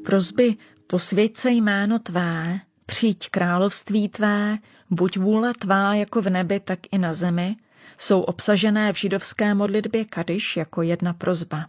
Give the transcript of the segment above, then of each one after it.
Prosby posvěť se jméno tvé, přijď království tvé, buď vůle tvá jako v nebi, tak i na zemi, jsou obsažené v židovské modlitbě Kadiš jako jedna prosba.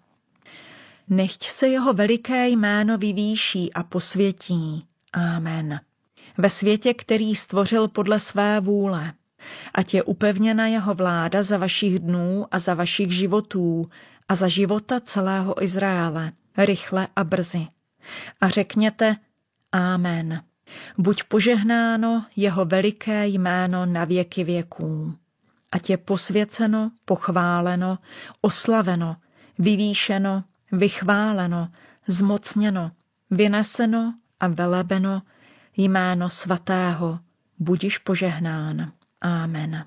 Nechť se jeho veliké jméno vyvýší a posvětí. Amen. Ve světě, který stvořil podle své vůle, ať je upevněna jeho vláda za vašich dnů a za vašich životů a za života celého Izraele, rychle a brzy. A řekněte Amen. Buď požehnáno jeho veliké jméno na věky věků. Ať je posvěceno, pochváleno, oslaveno, vyvýšeno, vychváleno, zmocněno, vyneseno a velebeno jméno svatého, budiš požehnán. Amen.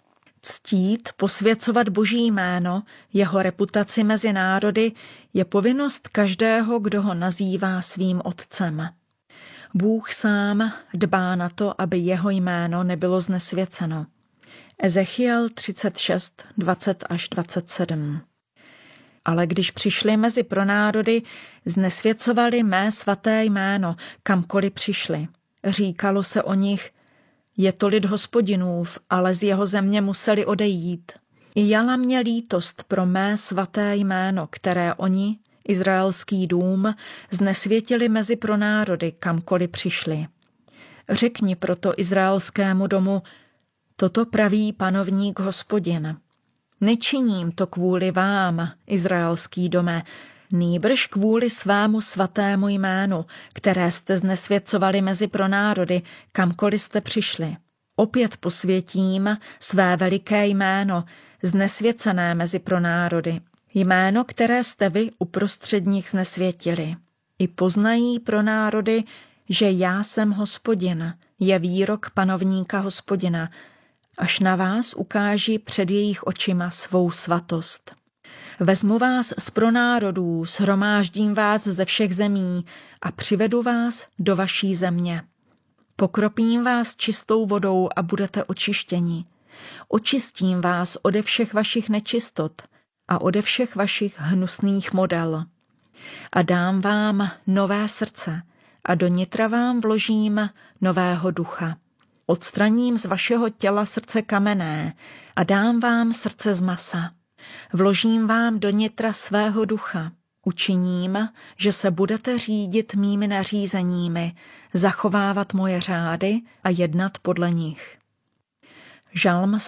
Ctít, posvěcovat Boží jméno, jeho reputaci mezi národy je povinnost každého, kdo ho nazývá svým otcem. Bůh sám dbá na to, aby jeho jméno nebylo znesvěceno. Ezechiel 36, 20 až 27. Ale když přišli mezi pronárody, znesvěcovali mé svaté jméno, kamkoliv přišli. Říkalo se o nich, je to lid Hospodinův, ale z jeho země museli odejít. I jala mě lítost pro mé svaté jméno, které oni, izraelský dům, znesvětili mezi pronárody, kamkoliv přišli. Řekni proto izraelskému domu, toto praví panovník Hospodin. Nečiním to kvůli vám, izraelský dome, nýbrž kvůli svému svatému jménu, které jste znesvěcovali mezi pronárody, kamkoliv jste přišli. Opět posvětím své veliké jméno, znesvěcené mezi pronárody. Jméno, které jste vy uprostřed nich znesvětili. I poznají pronárody, že já jsem Hospodin, je výrok panovníka Hospodina, až na vás ukáži před jejich očima svou svatost. Vezmu vás z pronárodů, shromáždím vás ze všech zemí a přivedu vás do vaší země. Pokropím vás čistou vodou a budete očištěni. Očistím vás ode všech vašich nečistot a ode všech vašich hnusných model. A dám vám nové srdce a do nitra vám vložím nového ducha. Odstraním z vašeho těla srdce kamenné a dám vám srdce z masa. Vložím vám do nitra svého ducha. Učiním, že se budete řídit mými nařízeními, zachovávat moje řády a jednat podle nich. Žalm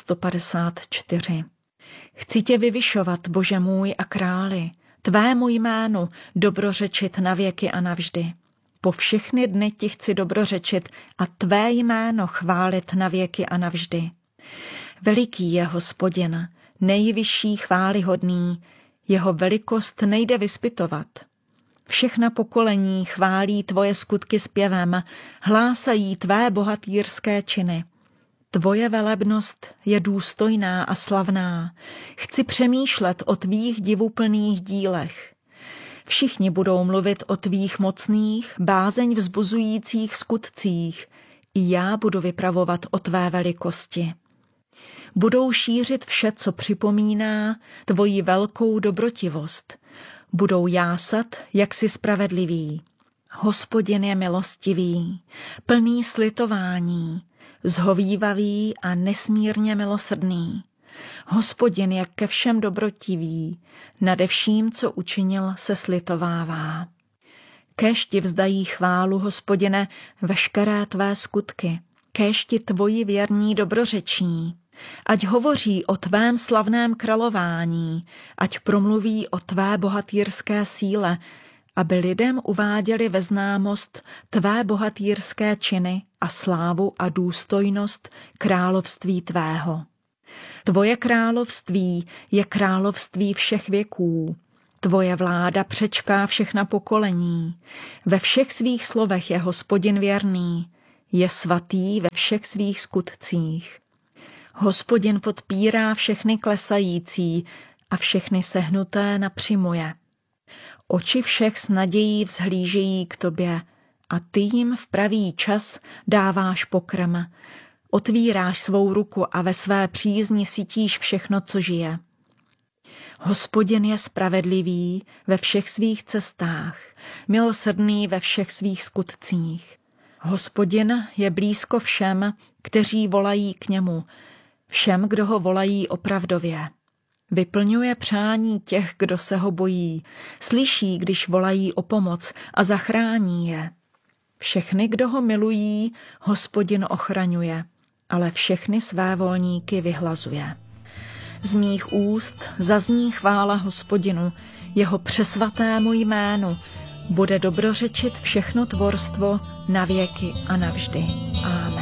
154. Chci tě vyvyšovat, Bože můj a králi, tvému jménu dobrořečit na věky a navždy. Po všechny dny ti chci dobrořečit a tvé jméno chválit na věky a navždy. Veliký je Hospodin, nejvyšší chválihodný, jeho velikost nejde vyspytovat. Všechna pokolení chválí tvoje skutky zpěvem, hlásají tvé bohatýrské činy. Tvoje velebnost je důstojná a slavná. Chci přemýšlet o tvých divuplných dílech. Všichni budou mluvit o tvých mocných, bázeň vzbuzujících skutcích. I já budu vypravovat o tvé velikosti. Budou šířit vše, co připomíná tvoji velkou dobrotivost. Budou jásat, jak jsi spravedlivý. Hospodin je milostivý, plný slitování, zhovívavý a nesmírně milosrdný. Hospodin je ke všem dobrotivý, nade vším, co učinil, se slitovává. Kéž ti vzdají chválu, Hospodine, veškeré tvé skutky, kéž ti tvoji věrní dobrořečí. Ať hovoří o tvém slavném králování, ať promluví o tvé bohatýrské síle, aby lidem uváděli ve známost tvé bohatýrské činy a slávu a důstojnost království tvého. Tvoje království je království všech věků. Tvoje vláda přečká všechna pokolení. Ve všech svých slovech je Hospodin věrný. Je svatý ve všech svých skutcích. Hospodin podpírá všechny klesající a všechny sehnuté napřimuje. Oči všech s nadějí vzhlížejí k tobě a ty jim v pravý čas dáváš pokrm. Otvíráš svou ruku a ve své přízni sytíš všechno, co žije. Hospodin je spravedlivý ve všech svých cestách, milosrdný ve všech svých skutcích. Hospodin je blízko všem, kteří volají k němu, všem, kdo ho volají opravdově. Vyplňuje přání těch, kdo se ho bojí, slyší, když volají o pomoc a zachrání je. Všechny, kdo ho milují, Hospodin ochraňuje, ale všechny své volníky vyhlazuje. Z mých úst zazní chvála Hospodinu, jeho přesvatému jménu, bude dobrořečit všechno tvorstvo na věky a navždy.